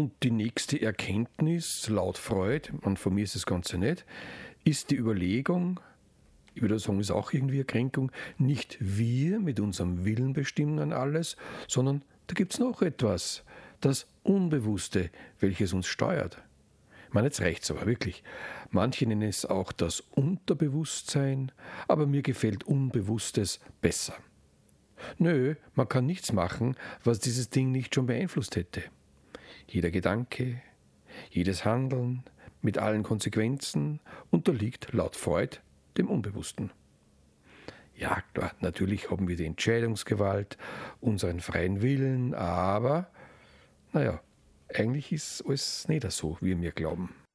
Und die nächste Erkenntnis, laut Freud, und von mir ist das Ganze nicht, ist die Überlegung, ich würde sagen, ist auch irgendwie eine Kränkung, nicht wir mit unserem Willen bestimmen an alles, sondern da gibt es noch etwas, das Unbewusste, welches uns steuert. Ich meine, jetzt reicht's aber wirklich. Manche nennen es auch das Unterbewusstsein, aber mir gefällt Unbewusstes besser. Nö, man kann nichts machen, was dieses Ding nicht schon beeinflusst hätte. Jeder Gedanke, jedes Handeln mit allen Konsequenzen unterliegt laut Freud dem Unbewussten. Ja, klar, natürlich haben wir die Entscheidungsgewalt, unseren freien Willen, aber, naja, eigentlich ist alles nicht so, wie wir glauben.